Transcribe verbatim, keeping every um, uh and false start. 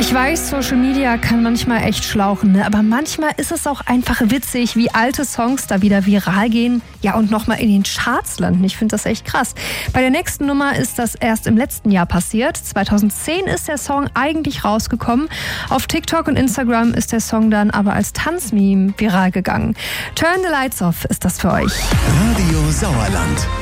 Ich weiß, Social Media kann manchmal echt schlauchen, ne? Aber manchmal ist es auch einfach witzig, wie alte Songs da wieder viral gehen, ja, und nochmal in den Charts landen. Ich finde das echt krass. Bei der nächsten Nummer ist das erst im letzten Jahr passiert. zweitausendzehn ist der Song eigentlich rausgekommen. Auf TikTok und Instagram ist der Song dann aber als Tanzmeme viral gegangen. Turn the Lights Off ist das für euch. Radio Sauerland.